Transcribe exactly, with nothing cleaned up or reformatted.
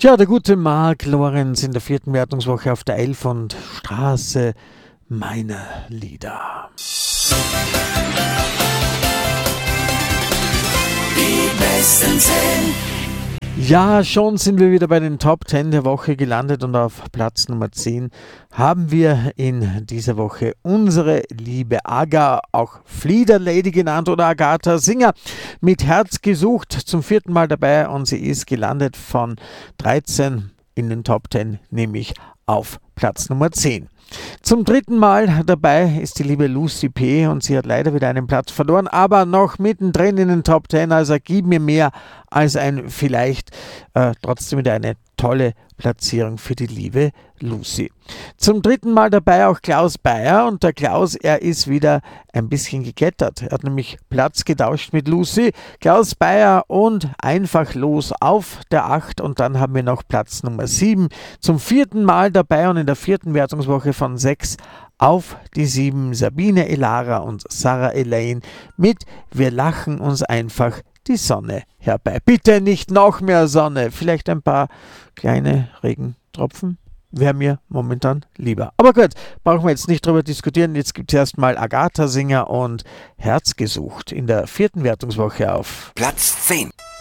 Tja, der gute Mark Lorenz in der vierten Wertungswoche auf der elf und Straße meiner Lieder. Die besten zehn. Ja, schon sind wir wieder bei den Top zehn der Woche gelandet und auf Platz Nummer zehn haben wir in dieser Woche unsere liebe Aga, auch Flieder Lady genannt oder Agatha Singer, mit Herz gesucht, zum vierten Mal dabei und sie ist gelandet von dreizehn in den Top zehn, nämlich auf Platz Nummer zehn. Zum dritten Mal dabei ist die liebe Lucy P. und sie hat leider wieder einen Platz verloren, aber noch mittendrin in den Top zehn, also gib mir mehr als ein vielleicht, äh, trotzdem wieder eine tolle Platzierung für die liebe Lucy. Zum dritten Mal dabei auch Klaus Bayer und der Klaus, er ist wieder ein bisschen geklettert. Er hat nämlich Platz getauscht mit Lucy. Klaus Bayer und Einfach los auf der acht und dann haben wir noch Platz Nummer sieben. Zum vierten Mal dabei und in der vierten Wertungswoche von sechs auf die sieben Sabine Elara und Sarah Elaine mit Wir lachen uns einfach die Sonne herbei. Bitte nicht noch mehr Sonne, vielleicht ein paar kleine Regentropfen, wäre mir momentan lieber. Aber gut, brauchen wir jetzt nicht drüber diskutieren. Jetzt gibt es erstmal Agatha Singer und Herz gesucht in der vierten Wertungswoche auf Platz zehn.